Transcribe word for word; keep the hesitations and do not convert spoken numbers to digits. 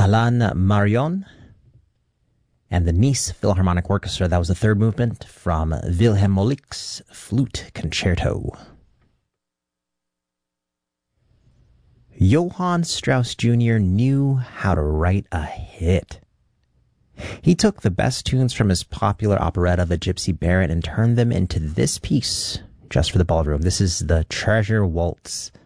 Alain Marion and the Nice Philharmonic Orchestra. That was the third movement from Wilhelm Moelik's Flute Concerto. Johann Strauss Junior knew how to write a hit. He took the best tunes from his popular operetta, The Gypsy Baron, and turned them into this piece just for the ballroom. This is the Treasure Waltz